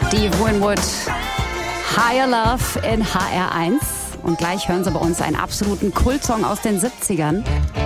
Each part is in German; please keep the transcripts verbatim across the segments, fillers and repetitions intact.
Steve Winwood, Higher Love in H R eins. Und gleich hören Sie bei uns einen absoluten Kultsong aus den siebzigern.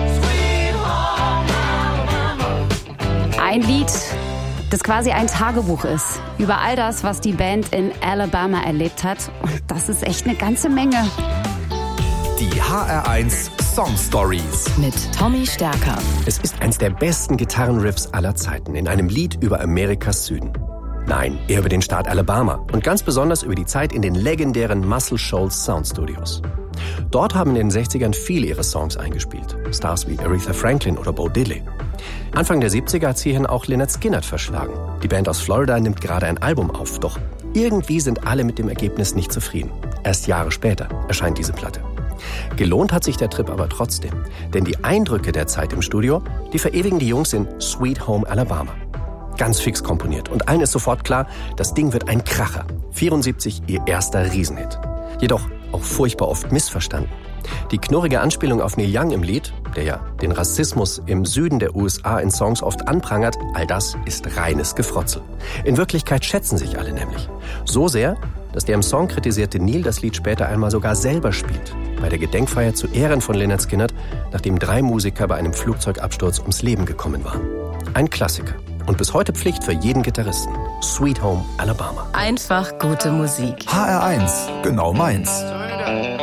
Ein Lied, das quasi ein Tagebuch ist. Über all das, was die Band in Alabama erlebt hat. Und das ist echt eine ganze Menge. Die H R eins Song Stories mit Tommy Stärker. Es ist eins der besten Gitarrenriffs aller Zeiten in einem Lied über Amerikas Süden. Nein, eher über den Staat Alabama und ganz besonders über die Zeit in den legendären Muscle Shoals Sound Studios. Dort haben in den sechzigern viele ihre Songs eingespielt. Stars wie Aretha Franklin oder Bo Diddley. Anfang der siebziger hat es hierhin auch Lynyrd Skynyrd verschlagen. Die Band aus Florida nimmt gerade ein Album auf, doch irgendwie sind alle mit dem Ergebnis nicht zufrieden. Erst Jahre später erscheint diese Platte. Gelohnt hat sich der Trip aber trotzdem, denn die Eindrücke der Zeit im Studio, die verewigen die Jungs in Sweet Home Alabama. Ganz fix komponiert und allen ist sofort klar, das Ding wird ein Kracher. vierundsiebzig ihr erster Riesenhit. Jedoch auch furchtbar oft missverstanden. Die knurrige Anspielung auf Neil Young im Lied, der ja den Rassismus im Süden der U S A in Songs oft anprangert, all das ist reines Gefrotzel. In Wirklichkeit schätzen sich alle nämlich. So sehr, dass der im Song kritisierte Neil das Lied später einmal sogar selber spielt. Bei der Gedenkfeier zu Ehren von Lynyrd Skynyrd, nachdem drei Musiker bei einem Flugzeugabsturz ums Leben gekommen waren. Ein Klassiker. Und bis heute Pflicht für jeden Gitarristen. Sweet Home Alabama. Einfach gute Musik. H R eins, genau meins.